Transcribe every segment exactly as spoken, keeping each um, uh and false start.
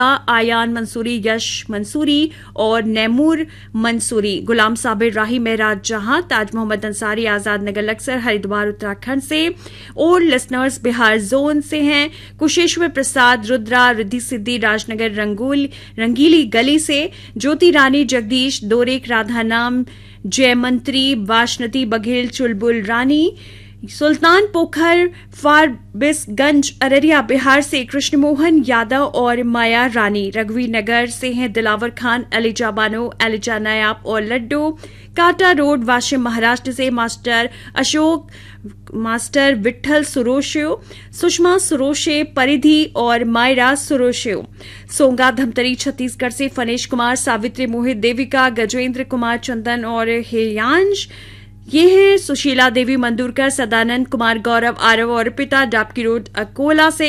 आयान मंसूरी, यश मंसूरी और नैमूर मंसूरी। गुलाम साबिर राही, महराज जहां, ताज मोहम्मद अंसारी, आजाद नगर लक्सर, हरिद्वार उत्तराखंड से। और लिसनर्स बिहार जोन से हैं कुशेश्वर प्रसाद, रुद्रा, रिद्धि सिद्धि, राजनगर रंगूल रंगीली गली से। ज्योति रानी, जगदीश, दोरेक, राधा नाम, जयमंत्री, वाशनती बघेल, चुलबुल रानी, सुल्तान पोखर, फारबिसगंज, अररिया बिहार से। कृष्णमोहन यादव और माया रानी रघुवी नगर से हैं। दिलावर खान, अलीजा बानो, एलिजा नायाब और लड्डू। काटा रोड, वाशिम महाराष्ट्र से मास्टर अशोक, मास्टर विठल सुरोशेव, सुषमा सुरोशे, परिधि और मायरा सुरोशेव। सोंगा धमतरी छत्तीसगढ़ से फनेश कुमार, सावित्री, मोहित, देविका, गजेंद्र कुमार, चंदन और हेयांश। ये है सुशीला देवी मंदुरकर, सदानंद कुमार, गौरव, आरव और पिता, डाबकी रोड अकोला से।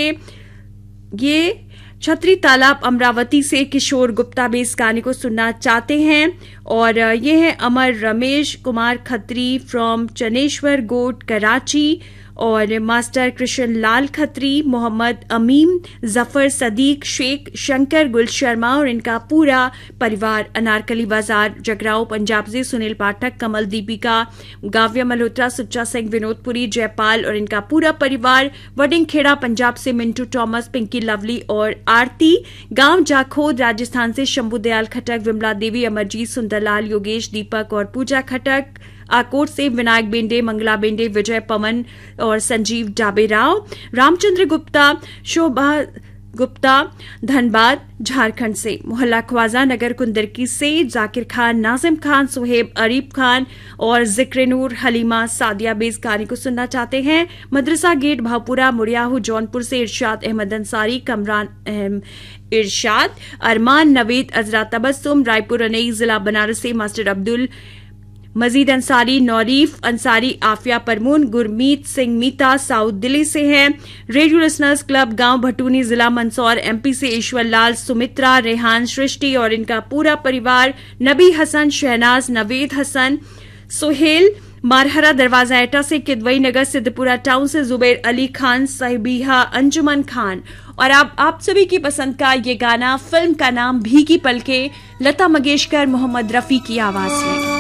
ये छतरी तालाब अमरावती से किशोर गुप्ता भी इस गाने को सुनना चाहते हैं। और ये है अमर रमेश कुमार खत्री फ्रॉम चनेश्वर गोट कराची और मास्टर कृष्ण लाल खत्री, मोहम्मद अमीम, जफर सदीक शेख, शंकर गुल शर्मा और इनका पूरा परिवार। अनारकली बाजार जगराओं पंजाब से सुनील पाठक, कमल, दीपिका, गाव्य मल्होत्रा, सुच्चा सिंह, विनोदपुरी, जयपाल और इनका पूरा परिवार। वडिंग खेड़ा पंजाब से मिंटू टॉमस, पिंकी लवली और आरती। गांव जाखोद राजस्थान से शंभू दयाल खटक, विमला देवी, अमरजीत, सुंदरलाल, योगेश, दीपक और पूजा खटक। आकोट से विनायक बेंडे, मंगला बेंडे, विजय पवन और संजीव डाबेराव। रामचंद्र गुप्ता, शोभा गुप्ता, धनबाद झारखंड से। मोहल्ला ख्वाजा नगर कुंदरकी से जाकिर खान, नाजिम खान, सुहेब, अरीब खान और जिक्र-ए-नूर, हलीमा, सादिया बेस गाने को सुनना चाहते हैं। मदरसा गेट, भावपुरा, मुड़ियाहू, जौनपुर से इरशाद अहमद अंसारी, कमरान अहम इरशाद, अरमान, नवेद, अजरा तबस्सुम, रायपुर अनई जिला बनारस से मास्टर अब्दुल मजीद अंसारी, नौरीफ अंसारी, आफिया परमून, गुरमीत सिंह मीता साउथ दिल्ली से हैं। रेडियो लिसनर्स क्लब गांव भटूनी जिला मंदसौर एमपी से ईश्वर लाल, सुमित्रा, रेहान, सृष्टि और इनका पूरा परिवार। नबी हसन, शहनाज, नवेद हसन, सुहेल, मारहरा दरवाजा एटा से। किदवई नगर सिद्धपुरा टाउन से जुबैर अली खान, साहिबिहा, अंजुमन खान। और अब आप सभी की पसंद का ये गाना, फिल्म का नाम भीगी पलके, लता मंगेशकर, मोहम्मद रफी की आवाज में।